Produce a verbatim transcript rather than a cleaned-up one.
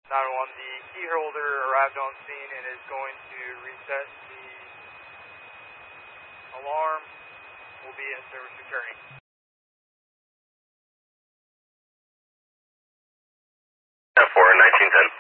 nine one one, the key holder arrived on scene and is going to reset the alarm. Will be in service returning. ten four, nineteen ten.